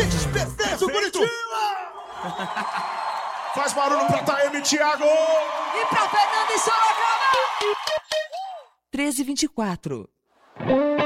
Mix perfeito, Curitiba! Faz barulho pra Taeme, Thiago! E pra Fernanda e Sorocaba! 13h24.